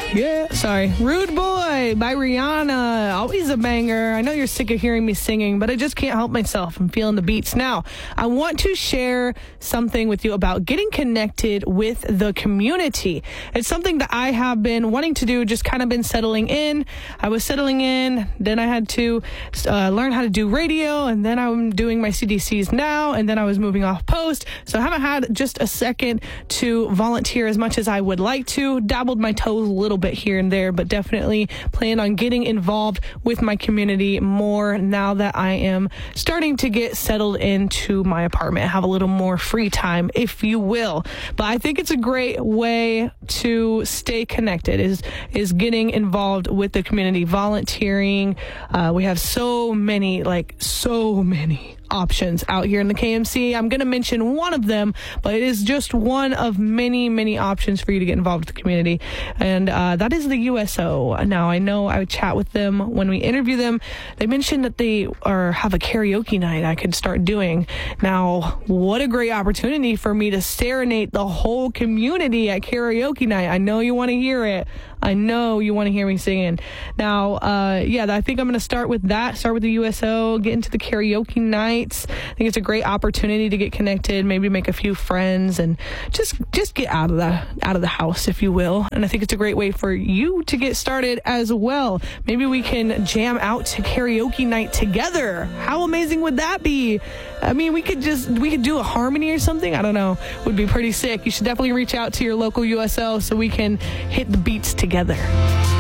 Yeah, sorry. Rude Boy by Rihanna. Always a banger. I know you're sick of hearing me singing, but I just can't help myself. I'm feeling the beats. Now, I want to share something with you about getting connected with the community. It's something that I have been wanting to do, just kind of been settling in. I was settling in, then I had to learn how to do radio, and then I'm doing my CDCs now, and then I was moving off post. So I haven't had just a second to volunteer as much as I would like to. Dabbled my toes a little bit here and there, but definitely plan on getting involved with my community more now that I am starting to get settled into my apartment, have a little more free time, if you will. But I think it's a great way to stay connected is getting involved with the community, volunteering. We have so many options out here in the KMC. I'm going to mention one of them, but it is just one of many, many options for you to get involved with the community. And that is the USO. Now, I know I would chat with them when we interview them. They mentioned that they have a karaoke night I could start doing. Now, what a great opportunity for me to serenade the whole community at karaoke night. I know you want to hear it. I know you want to hear me singing. Now, I think I'm going to start with that. Start with the USO, get into the karaoke nights. I think it's a great opportunity to get connected, maybe make a few friends, and just get out of the house, if you will. And I think it's a great way for you to get started as well. Maybe we can jam out to karaoke night together. How amazing would that be? I mean, we could do a harmony or something. I don't know. Would be pretty sick. You should definitely reach out to your local USO so we can hit the beats together.